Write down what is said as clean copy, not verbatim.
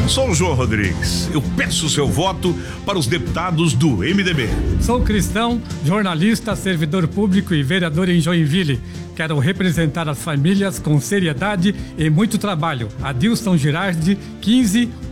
Sou o João Rodrigues. Eu peço o seu voto para os deputados do MDB. Sou cristão, jornalista, servidor público e vereador em Joinville. Quero representar as famílias com seriedade e muito trabalho. Adilson Girardi,